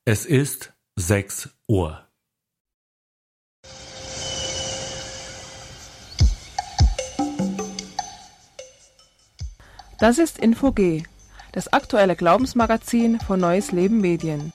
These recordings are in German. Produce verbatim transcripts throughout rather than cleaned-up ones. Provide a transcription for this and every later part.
Es ist sechs Uhr. Das ist Info G, das aktuelle Glaubensmagazin von Neues Leben Medien.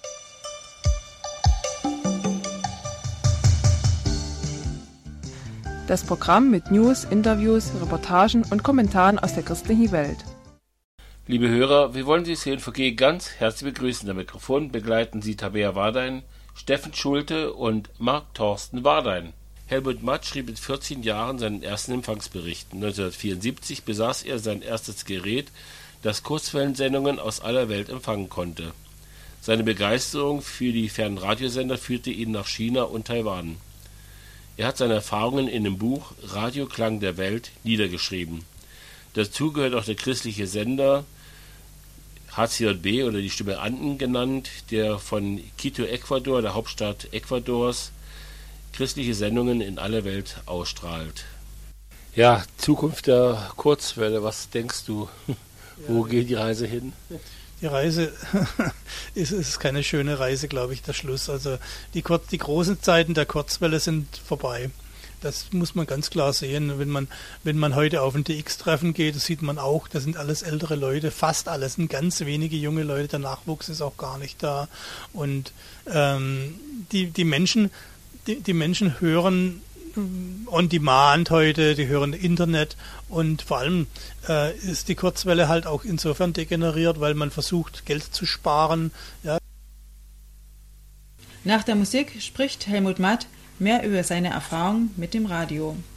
Das Programm mit News, Interviews, Reportagen und Kommentaren aus der christlichen Welt. Liebe Hörer, wir wollen Sie zu Info G ganz herzlich begrüßen. Am Mikrofon begleiten Sie Tabea Wardein, Steffen Schulte und Marc Thorsten Wardein. Helmut Matt schrieb mit vierzehn Jahren seinen ersten Empfangsbericht. neunzehnhundertvierundsiebzig besaß er sein erstes Gerät, das Kurzwellensendungen aus aller Welt empfangen konnte. Seine Begeisterung für die fernen Radiosender führte ihn nach China und Taiwan. Er hat seine Erfahrungen in dem Buch Radioklang der Welt niedergeschrieben. Dazu gehört auch der christliche Sender H C J B oder die Stimme Anden genannt, der von Quito, Ecuador, der Hauptstadt Ecuadors, christliche Sendungen in aller Welt ausstrahlt. Ja, Zukunft der Kurzwelle, was denkst du? Wo ja, geht die Reise hin? Die Reise ist, ist keine schöne Reise, glaube ich, der Schluss. Also die, Kurz-, die großen Zeiten der Kurzwelle sind vorbei. Das muss man ganz klar sehen. Wenn man, wenn man heute auf ein D X-Treffen geht, das sieht man auch, das sind alles ältere Leute, fast alles, sind ganz wenige junge Leute, der Nachwuchs ist auch gar nicht da. Und ähm, die, die Menschen, die, die Menschen hören on demand heute, die hören Internet und vor allem äh, ist die Kurzwelle halt auch insofern degeneriert, weil man versucht, Geld zu sparen. Ja. Nach der Musik spricht Helmut Matt mehr über seine Erfahrung mit dem Radio.